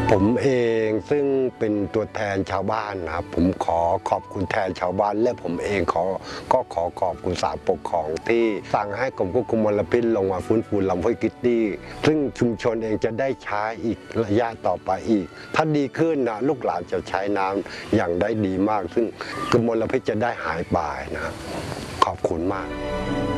ผมเองซึ่งเป็นตัวแทนชาวบ้านนะครับผมขอขอบคุณแทนชาวบ้านและผมเองก็ขอขอบคุณศาลปกครองที่สั่งให้กรมควบคุมมลพิษลงมาฟื้นฟูลำห้วยกิตตี้ซึ่งชุมชนเองจะได้ใช้อีกระยะต่อไปอีกถ้าดีขึ้นนะลูกหลานจะใช้น้ำอย่างได้ดีมากซึ่งมลพิษจะได้หายไปนะครับขอบคุณมาก